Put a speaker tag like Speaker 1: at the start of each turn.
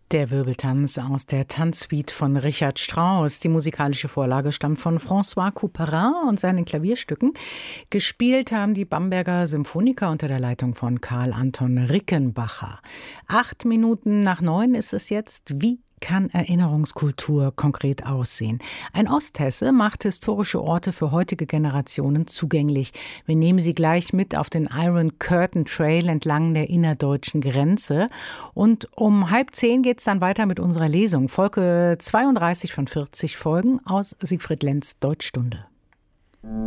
Speaker 1: Der Wirbeltanz aus der Tanzsuite von Richard Strauss. Die musikalische Vorlage stammt von François Couperin und seinen Klavierstücken. Gespielt haben die Bamberger Symphoniker unter der Leitung von Karl Anton Rickenbacher. 8:08 ist es jetzt. Wie kann Erinnerungskultur konkret aussehen? Ein Osthesse macht historische Orte für heutige Generationen zugänglich. Wir nehmen Sie gleich mit auf den Iron Curtain Trail entlang der innerdeutschen Grenze. Und um 9:30 geht es dann weiter mit unserer Lesung. Folge 32 von 40 Folgen aus Siegfried Lenz Deutschstunde.